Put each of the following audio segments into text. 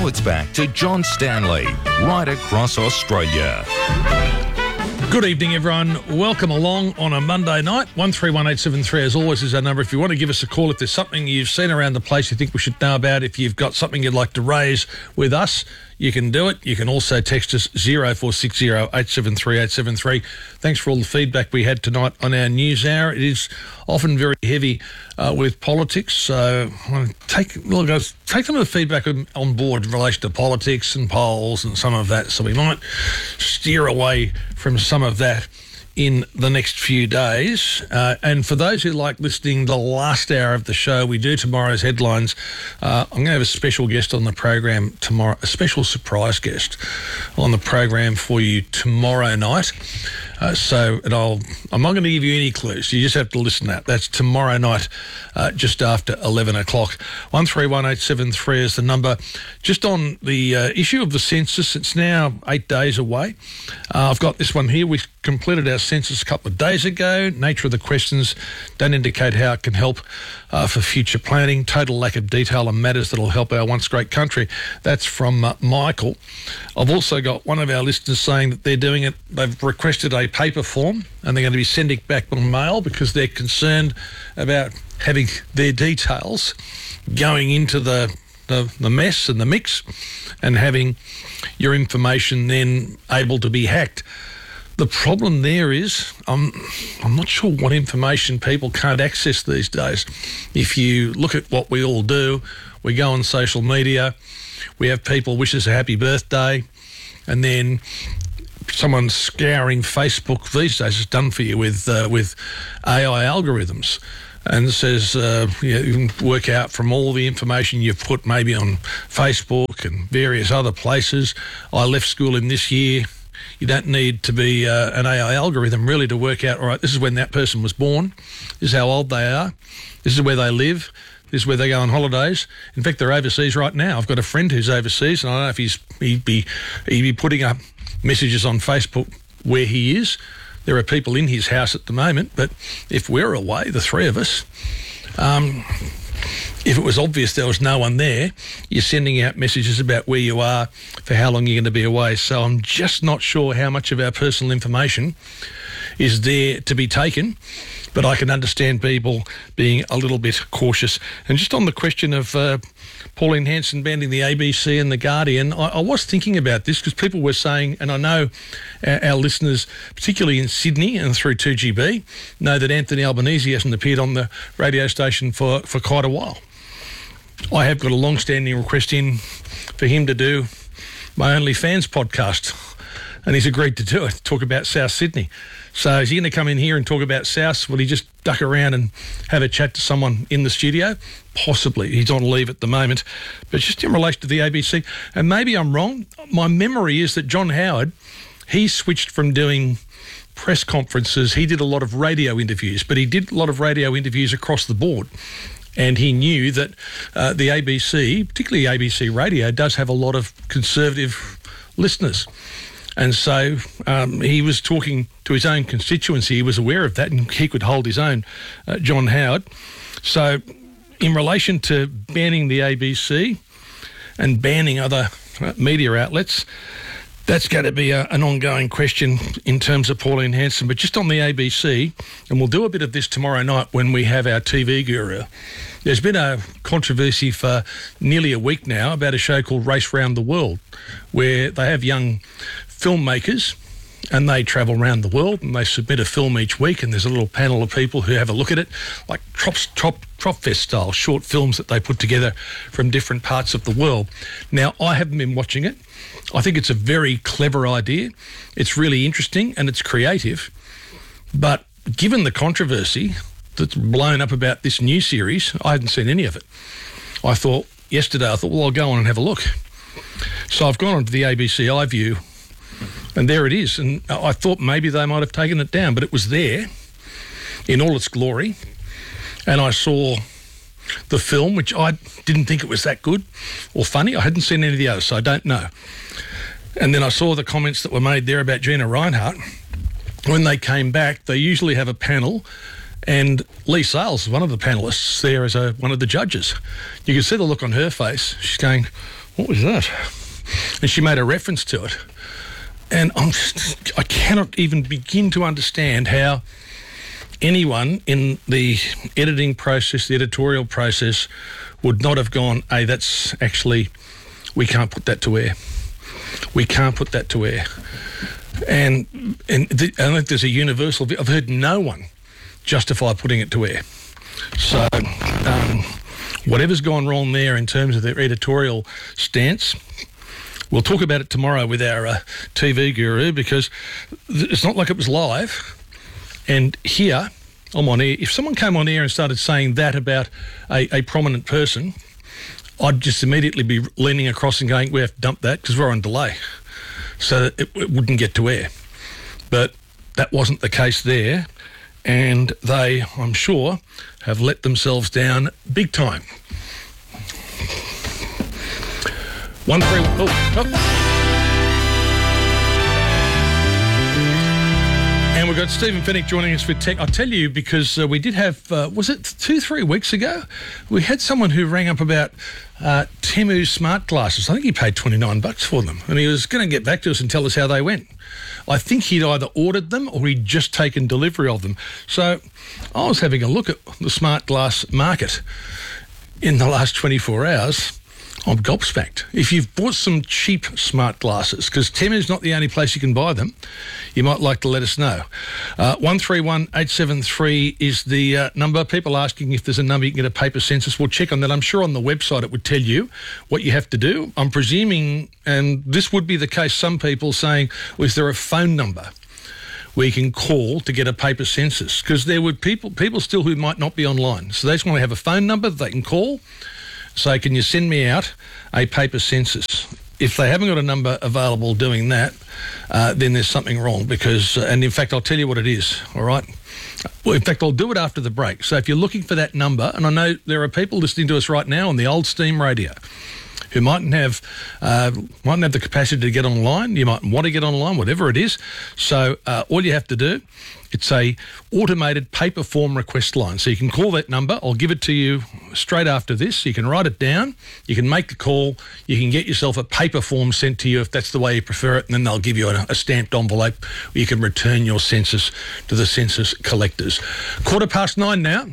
Now it's back to John Stanley, right across Australia. Good evening, everyone. Welcome along on a Monday night. 131873, as always, is our number. If you want to give us a call, if there's something you've seen around the place you think we should know about, if you've got something you'd like to raise with us, you can do it. You can also text us 0460 873 873. Thanks for all the feedback we had tonight on our news hour. It is often very heavy with politics, so I want to take some of the feedback on board in relation to politics and polls and some of that, so we might steer away from some of that in the next few days. And for those who like listening the last hour of the show, we do tomorrow's headlines. I'm going to have a special guest on the program tomorrow, a special surprise guest on the program for you tomorrow night. I'm not going to give you any clues. You just have to listen to that. That's tomorrow night, just after 11 o'clock. 131873 is the number. Just on the issue of the census, it's now 8 days away. I've got this one here. We completed our census a couple of days ago. Nature of the questions don't indicate how it can help for future planning. Total lack of detail on matters that will help our once great country. That's from Michael. I've also got one of our listeners saying that they're doing it. They've requested a paper form and they're going to be sending it back on mail because they're concerned about having their details going into the mess and the mix and having your information then able to be hacked. The problem there is I'm not sure what information people can't access these days. If you look at what we all do, we go on social media, we have people wish us a happy birthday, and then someone scouring Facebook these days is done for you with AI algorithms. And says you can work out from all the information you've put maybe on Facebook and various other places. I left school in this year. You don't need to be an AI algorithm really to work out, all right, this is when that person was born, this is how old they are, this is where they live, this is where they go on holidays. In fact, they're overseas right now. I've got a friend who's overseas, and I don't know if he'd be putting up messages on Facebook where he is. There are people in his house at the moment, but if we're away, the three of us, if it was obvious there was no one there, you're sending out messages about where you are, for how long you're going to be away. So I'm just not sure how much of our personal information is there to be taken, but I can understand people being a little bit cautious. And just on the question of Pauline Hanson banning the ABC and The Guardian, I was thinking about this because people were saying, and I know our listeners, particularly in Sydney and through 2GB, know that Anthony Albanese hasn't appeared on the radio station for quite a while. I have got a long-standing request in for him to do my OnlyFans podcast, and he's agreed to do it, talk about South Sydney. So is he going to come in here and talk about South? Will he just duck around and have a chat to someone in the studio? Possibly. He's on leave at the moment. But just in relation to the ABC, and maybe I'm wrong, my memory is that John Howard, he switched from doing press conferences. He did a lot of radio interviews, but he did a lot of radio interviews across the board. And he knew that the ABC, particularly ABC Radio, does have a lot of conservative listeners. And so he was talking to his own constituency. He was aware of that and he could hold his own, John Howard. So in relation to banning the ABC and banning other media outlets, that's going to be an ongoing question in terms of Pauline Hanson. But just on the ABC, and we'll do a bit of this tomorrow night when we have our TV guru, there's been a controversy for nearly a week now about a show called Race Round the World, where they have young filmmakers and they travel around the world and they submit a film each week, and there's a little panel of people who have a look at it, like Tropfest style short films that they put together from different parts of the world. Now, I haven't been watching it. I think it's a very clever idea. It's really interesting and it's creative. But given the controversy that's blown up about this new series, I hadn't seen any of it. Yesterday, well, I'll go on and have a look. So I've gone onto the ABC iView, and there it is. And I thought maybe they might have taken it down, but it was there in all its glory. And I saw the film, which I didn't think it was that good or funny. I hadn't seen any of the others, so I don't know. And then I saw the comments that were made there about Gina Reinhardt. When they came back, they usually have a panel, and Lee Sales is one of the panellists there as one of the judges. You can see the look on her face. She's going, what was that? And she made a reference to it. And I cannot even begin to understand how anyone in the editing process, the editorial process, would not have gone, hey, that's actually, we can't put that to air. We can't put that to air. And I think there's a universal view. I've heard no one justify putting it to air. So whatever's gone wrong there in terms of their editorial stance, we'll talk about it tomorrow with our TV guru, because it's not like it was live. And here, I'm on air. If someone came on air and started saying that about a prominent person, I'd just immediately be leaning across and going, we have to dump that because we're on delay. So that it wouldn't get to air. But that wasn't the case there. And they, I'm sure, have let themselves down big time. 1 3 oh. And we've got Stephen Fennick joining us with tech. I'll tell you, because we did have, was it 2-3 weeks ago? We had someone who rang up about Temu smart glasses. I think he paid $29 for them, and he was going to get back to us and tell us how they went. I think he'd either ordered them or he'd just taken delivery of them. So I was having a look at the smart glass market in the last 24 hours. I'm gobsmacked. If you've bought some cheap smart glasses, because Temu's not the only place you can buy them, you might like to let us know. 131873 is the number. People asking if there's a number you can get a paper census. We'll check on that. I'm sure on the website it would tell you what you have to do. I'm presuming, and this would be the case, some people saying, well, is there a phone number where you can call to get a paper census? Because there would people still who might not be online. So they just want to have a phone number that they can call. So can you send me out a paper census? If they haven't got a number available doing that, then there's something wrong, because, and in fact, I'll tell you what it is, all right? Well, in fact, I'll do it after the break. So if you're looking for that number, and I know there are people listening to us right now on the old steam radio who mightn't have the capacity to get online. You might want to get online, whatever it is. So all you have to do, it's a automated paper form request line. So you can call that number. I'll give it to you straight after this. You can write it down. You can make the call. You can get yourself a paper form sent to you if that's the way you prefer it, and then they'll give you a stamped envelope where you can return your census to the census collectors. 9:15 now.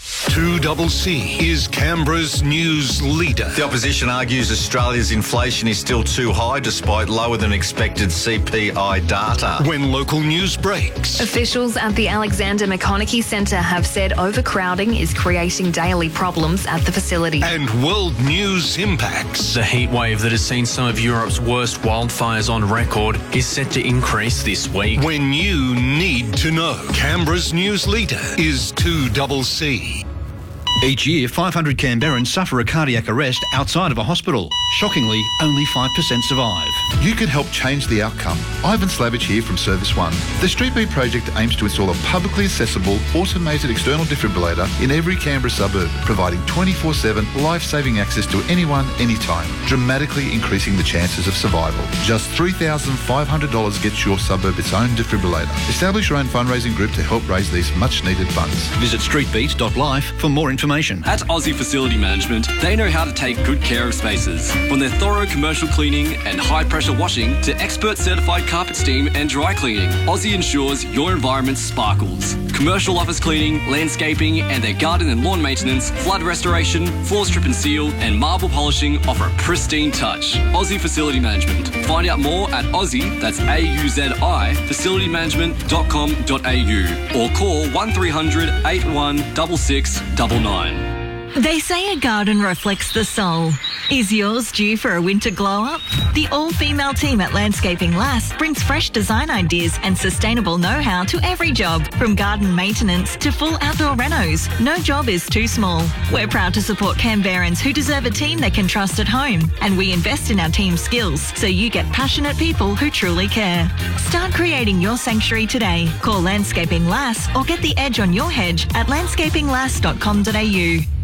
2CC is Canberra's news leader. The opposition argues Australia's inflation is still too high despite lower than expected CPI data. When local news breaks. Officials at the Alexander McConaughey Centre have said overcrowding is creating daily problems at the facility. And world news impacts. The heatwave that has seen some of Europe's worst wildfires on record is set to increase this week. When you need to know. Canberra's news leader is 2CC. Each year, 500 Canberrans suffer a cardiac arrest outside of a hospital. Shockingly, only 5% survive. You can help change the outcome. Ivan Slavich here from Service One. The Street Beat project aims to install a publicly accessible, automated external defibrillator in every Canberra suburb, providing 24/7 life-saving access to anyone, anytime, dramatically increasing the chances of survival. Just $3,500 gets your suburb its own defibrillator. Establish your own fundraising group to help raise these much-needed funds. Visit streetbeat.life for more information. At Aussie Facility Management, they know how to take good care of spaces. From their thorough commercial cleaning and high-pressure washing to expert-certified carpet steam and dry cleaning, Aussie ensures your environment sparkles. Commercial office cleaning, landscaping, and their garden and lawn maintenance, flood restoration, floor strip and seal, and marble polishing offer a pristine touch. Aussie Facility Management. Find out more at Aussie, that's AUZI, facilitymanagement.com.au, or call 1300 81 6699. They say a garden reflects the soul. Is yours due for a winter glow-up? The all-female team at Landscaping Lass brings fresh design ideas and sustainable know-how to every job, from garden maintenance to full outdoor renos. No job is too small. We're proud to support Canberrans who deserve a team they can trust at home, and we invest in our team's skills so you get passionate people who truly care. Start creating your sanctuary today. Call Landscaping Lass or get the edge on your hedge at landscapinglass.com.au.